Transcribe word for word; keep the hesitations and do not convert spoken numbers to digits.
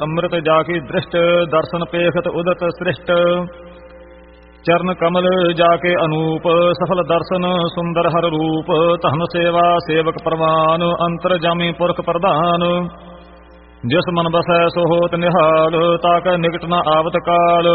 ਅੰਮ੍ਰਿਤ ਜਾ ਕੀ ਦ੍ਰਿਸ਼ਟ ਦਰਸ਼ਨ ਪੇਖਤ ਉਦਤ ਸ੍ਰਿਸ਼ਟ ਚਰਨ ਕਮਲ ਜਾ ਕੇ ਅਨੂਪ ਸਫਲ ਦਰਸ਼ਨ ਸੁੰਦਰ ਹਰ ਰੂਪ ਧਨ ਸੇਵਾ ਸੇਵਕ ਪ੍ਰਵਾਨ ਅੰਤਰ ਜਾਮੀ ਪੁਰਖ ਪ੍ਰਧਾਨ ਜਿਸ ਮਨ ਬਸੈ ਸੋ ਹੋਤ ਨਿਹਾਲ ਤਾਕੈ ਨਿਕਟ ਨ ਆਵਤ ਕਾਲ